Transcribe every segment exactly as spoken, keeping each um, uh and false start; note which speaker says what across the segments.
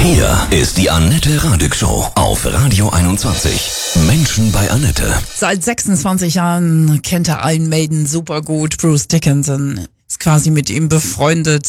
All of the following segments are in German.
Speaker 1: Hier ist die Annette Radig Show auf Radio einundzwanzig. Menschen bei Annette.
Speaker 2: Seit sechsundzwanzig Jahren kennt er Iron Maiden super gut. Bruce Dickinson ist quasi mit ihm befreundet.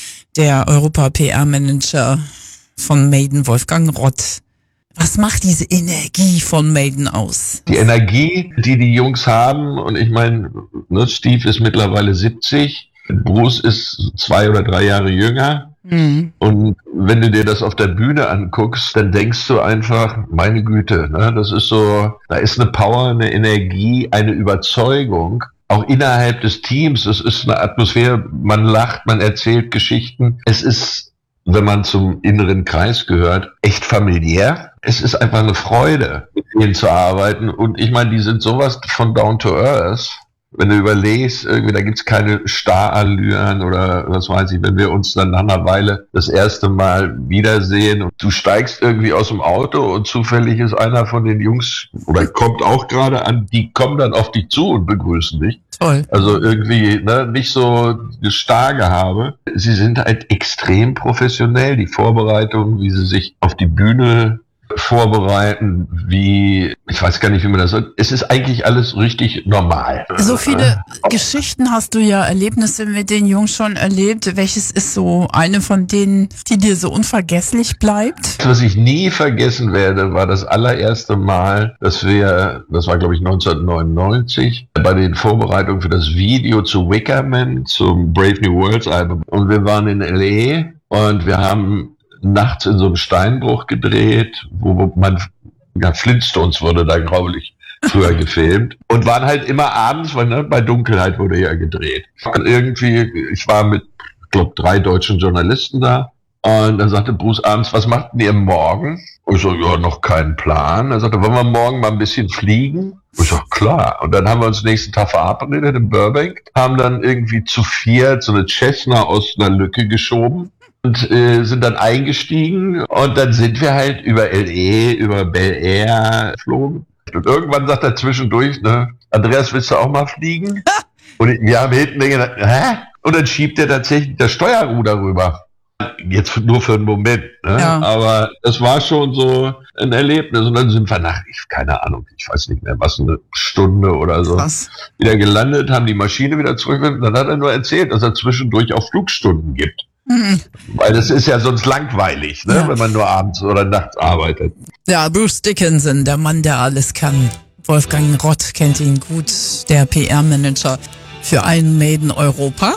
Speaker 2: Der Europa-P R-Manager von Maiden, Wolfgang Rott. Was macht diese Energie von Maiden aus?
Speaker 3: Die Energie, die die Jungs haben, und ich meine, ne, Steve ist mittlerweile siebzig, Bruce ist zwei oder drei Jahre jünger. Mhm. Und wenn du dir das auf der Bühne anguckst, dann denkst du einfach, meine Güte, ne, das ist so, da ist eine Power, eine Energie, eine Überzeugung, auch innerhalb des Teams. Es ist eine Atmosphäre, man lacht, man erzählt Geschichten. Es ist, wenn man zum inneren Kreis gehört, echt familiär. Es ist einfach eine Freude, mit denen zu arbeiten. Und ich meine, die sind sowas von down to earth. Wenn du überlegst, irgendwie, da gibt's keine Starallüren oder was weiß ich, wenn wir uns dann nach einer Weile das erste Mal wiedersehen und du steigst irgendwie aus dem Auto und zufällig ist einer von den Jungs oder kommt auch gerade an, die kommen dann auf dich zu und begrüßen dich. Toll. Also irgendwie, ne, nicht so eine starke habe. Sie sind halt extrem professionell, die Vorbereitung, wie sie sich auf die Bühne vorbereiten, wie, ich weiß gar nicht, wie man das sagt. Es ist eigentlich alles richtig normal.
Speaker 2: So viele Geschichten hast du ja, Erlebnisse mit den Jungs schon erlebt. Welches ist so eine von denen, die dir so unvergesslich bleibt?
Speaker 3: Was ich nie vergessen werde, war das allererste Mal, dass wir, das war glaube ich neunzehnhundertneunundneunzig, bei den Vorbereitungen für das Video zu Wicker Man, zum Brave New Worlds Album. Und wir waren in L A und wir haben nachts in so einem Steinbruch gedreht, wo man, ja, Flintstones wurde da grauslich früher gefilmt und waren halt immer abends, weil ne, bei Dunkelheit wurde ja gedreht. Und irgendwie, ich war mit, ich glaube, drei deutschen Journalisten da und dann sagte Bruce abends, was macht ihr morgen? Und ich so, ja, noch keinen Plan. Er sagte, wollen wir morgen mal ein bisschen fliegen? Und ich so, klar. Und dann haben wir uns nächsten Tag verabredet in Burbank, haben dann irgendwie zu viert so eine Cessna aus einer Lücke geschoben. Und äh, sind dann eingestiegen und dann sind wir halt über L A, über Bel Air geflogen. Und irgendwann sagt er zwischendurch, ne, Andreas, willst du auch mal fliegen? Und wir haben hinten gedacht, hä? Und dann schiebt er tatsächlich das Steuerruder rüber. Jetzt nur für einen Moment, ne? Ja. Aber das war schon so ein Erlebnis. Und dann sind wir nach, ich, keine Ahnung, ich weiß nicht mehr, was, eine Stunde oder so, was? wieder gelandet, haben die Maschine wieder zurück. Und dann hat er nur erzählt, dass er zwischendurch auch Flugstunden gibt. Mhm. Weil das ist ja sonst langweilig, ne? Ja. Wenn man nur abends oder nachts arbeitet.
Speaker 2: Ja, Bruce Dickinson, der Mann, der alles kann. Wolfgang Rott kennt ihn gut, der P R-Manager für Iron Maiden Europa.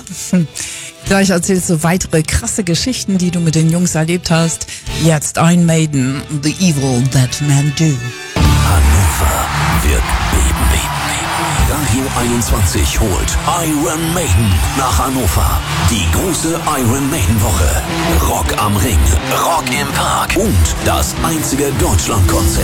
Speaker 2: Gleich erzählst du weitere krasse Geschichten, die du mit den Jungs erlebt hast. Jetzt Iron Maiden, The Evil That Men Do.
Speaker 1: Hannover wird beben. Radio einundzwanzig holt Iron Maiden nach Hannover. Die große Iron Maiden Woche. Rock am Ring, Rock im Park und das einzige Deutschlandkonzert